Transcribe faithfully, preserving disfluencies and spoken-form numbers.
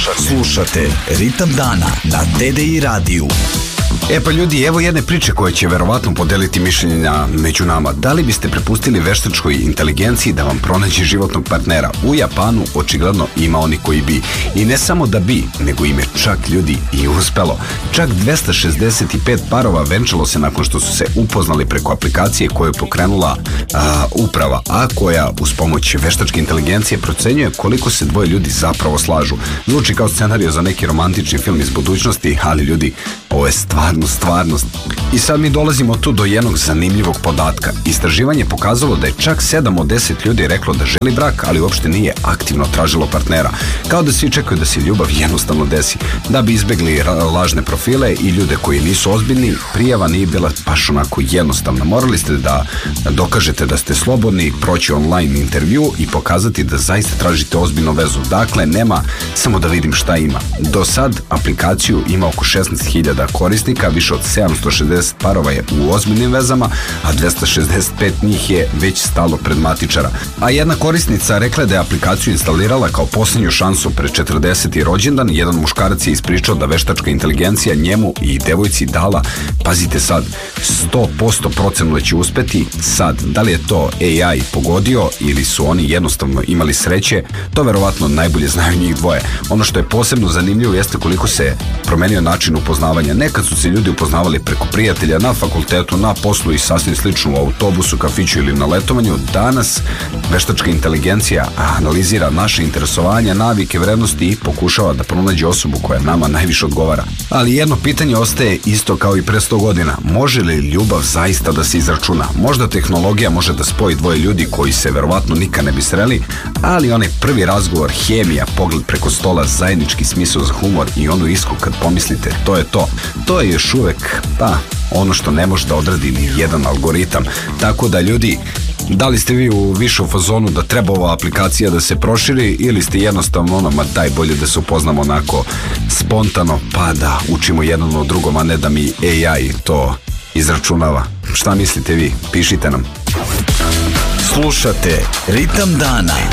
Slušate, slušate Ritam dana na T D I radiju. E pa ljudi, evo jedne priče koje će verovatno podeliti mišljenja među nama. Da li biste prepustili veštačkoj inteligenciji da vam pronađe životnog partnera? U Japanu očigledno ima oni koji bi. I ne samo da bi, nego im je čak ljudi i uspelo. Čak dvesta šezdeset pet parova venčalo se nakon što su se upoznali preko aplikacije koju je pokrenula a, uprava, a koja uz pomoć veštačke inteligencije procenjuje koliko se dvoje ljudi zapravo slažu. Zvuči kao scenario za neki romantični film iz budućnosti, ali ljudi, ovo je stvarno stvarnost. I sad mi dolazimo tu do jednog zanimljivog podatka. Istraživanje je pokazalo da je čak sedam od deset ljudi reklo da želi brak, ali uopšte nije aktivno tražilo partnera. Kao da svi čekaju da se ljubav jednostavno desi. Da bi izbegli lažne profile i ljude koji nisu ozbiljni, prijava nije bila baš onako jednostavna. Morali ste da dokažete da ste slobodni, proći online intervju i pokazati da zaista tražite ozbiljnu vezu. Dakle, nema samo da vidim šta ima. Do sad aplikaciju ima oko šesnaest hiljada korisnika, više od sedamsto šezdeset parova je u ozbiljnim vezama, a dvesta šezdeset pet njih je već stalo pred matičara. A jedna korisnica rekla da je aplikaciju instalirala kao posljednju šansu pred četrdeseti rođendan. Jedan muškarac je ispričao da veštačka inteligencija njemu i devojci dala, pazite sad, sto posto procenu da će uspeti. Sad, da li je to A I pogodio ili su oni jednostavno imali sreće, to verovatno najbolje znaju njih dvoje. Ono što je posebno zanimljivo jeste koliko se promenio način upoznavanja. Nekad su se ljudi upoznavali preko prijatelja, na fakultetu, na poslu i sasvim slično u autobusu, kafiću ili na letovanju. Danas veštačka inteligencija analizira naše interesovanja, navike, vrednosti i pokušava da pronađe osobu koja nama najviše odgovara. Ali jedno pitanje ostaje isto kao i pre sto godina. Može li ljubav zaista da se izračuna? Možda tehnologija može da spoji dvoje ljudi koji se verovatno nikad ne bi sreli, ali onaj prvi razgovor, hemija, pogled preko stola, zajednički smisao za humor i onu isku kad pomislite to je to. To je još uvek, pa, ono što ne može da odradi ni jedan algoritam. Tako da ljudi, da li ste vi u više u fazonu da treba ova aplikacija da se proširi ili ste jednostavno ono, ma daj bolje da se upoznamo onako spontano, pa da učimo jedan od drugom, a ne da mi A I to izračunava. Šta mislite vi? Pišite nam. Slušate Ritam dana